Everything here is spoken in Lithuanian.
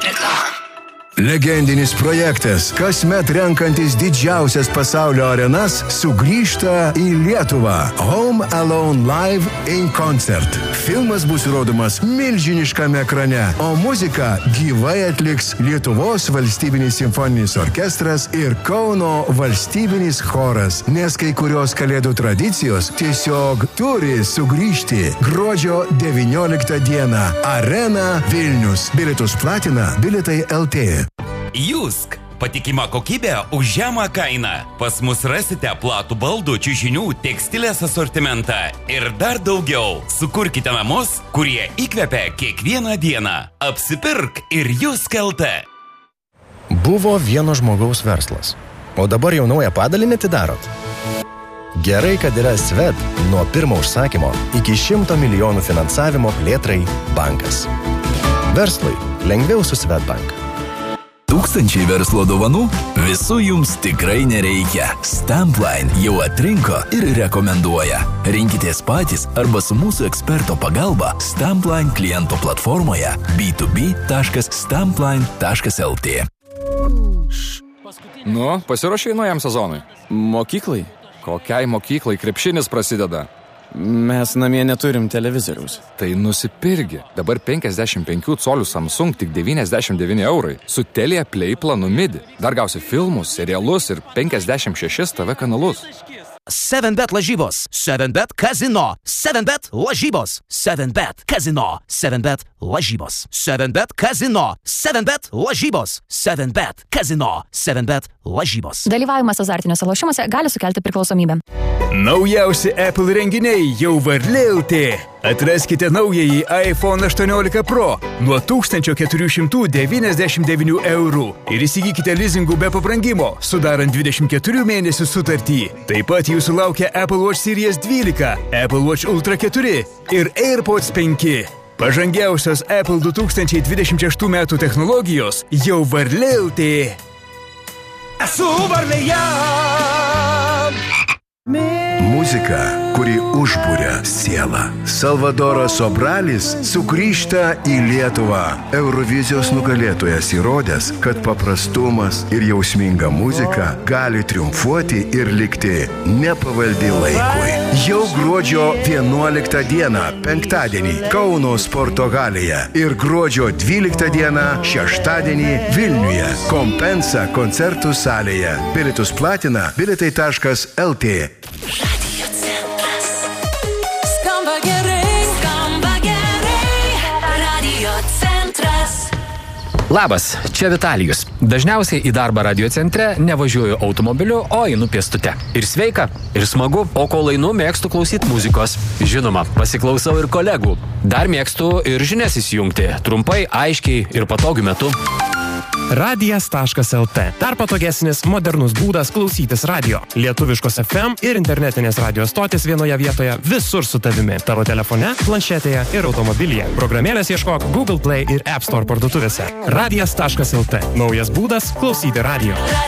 Legendinis projektas, kasmet renkantis didžiausias pasaulio arenas, sugrįžta į Lietuvą. Home Alone Live in Concert. Filmas bus rodomas milžiniškame ekrane, o muziką gyvai atliks Lietuvos valstybinis simfoninis orkestras ir Kauno valstybinis choras, nes kai kurios kalėdų tradicijos tiesiog turi sugrįžti. Gruodžio 19 dieną. Arena Vilnius. Bilietus platina Bilietai LT. Jusk. Patikima kokybė už žemą kainą. Pas mus rasite platų baldų, čiužinių, tekstilės asortimentą ir dar daugiau. Sukurkite namus, kurie įkvepia kiekvieną dieną. Apsipirk ir Jusk LT. Buvo vieno žmogaus verslas, o dabar jau naują padalinį atidarot. Gerai, kad yra Svet nuo pirmo užsakymo iki 100 milijonų finansavimo plėtrai bankas. Verslui lengviau su Svetbank. Tūkstančiai verslo dovanų visų jums tikrai nereikia. Stampline jau atrinko ir rekomenduoja. Rinkitės patys arba su mūsų eksperto pagalba Stampline kliento platformoje b2b.stampline.lt. Nu, pasiruošei naujam sezonui? Mokyklai? Kokiai mokyklai? Krepšinis prasideda. Mes namie neturim televizoriaus. Tai nusipirgi. Dabar 55 colių Samsung tik 99 eurai. Su Telia Play planu MIDI. Dar gausi filmus, serialus ir 56 TV kanalus. 7bet lažybos, 7bet kazino, 7bet lažybos, 7bet kazino, 7bet lažybos, 7bet kazino, 7bet lažybos, 7bet kazino, 7bet lažybos. Dalyvavimas azartiniuose lošimuose gali sukelti priklausomybę. Naujausi Apple renginiai jau Varlė LT. Atraskite naująjį iPhone 18 Pro nuo 1499 eurų ir įsigykite lizingų be pabrangimo, sudarant 24 mėnesių sutartį. Taip pat jūsų laukia Apple Watch Series 12, Apple Watch Ultra 4 ir AirPods 5. Pažangiausios Apple 2026 metų technologijos jau Varlė LT. Esu Varlėje! Muzika, kuri užburia sielą. Salvadoras Sobralis sugrįžta į Lietuvą. Eurovizijos nugalėtojas įrodęs, kad paprastumas ir jausminga muzika gali triumfuoti ir likti nepavaldi laikui. Jau gruodžio 11 dieną, penktadienį, Kauno sporto halėje ir gruodžio 12 dieną, šeštadienį, Vilniuje, Kompensa koncertų salėje. Bilietus platina bilietai.lt. Radio Centras. Skamba gerai, Radio Centras. Labas, čia Vitalijus. Dažniausiai į darbą Radio Centre nevažiuoju automobiliu, o einu pėstute. Ir sveika, ir smagu, o kol einu mėgstu klausyti muzikos. Žinoma, pasiklausau ir kolegų. Dar mėgstu ir žinias įsijungti, trumpai, aiškiai ir patogiu metu. Radijas.lt. Dar patogesnis, modernus būdas klausytis radio. Lietuviškos FM ir internetinės radio stotis vienoje vietoje, visur su tavimi. Tavo telefone, planšetėje ir automobilyje. Programėlės ieškok Google Play ir App Store parduotuvėse. Radijas.lt. Naujas būdas klausyti radio.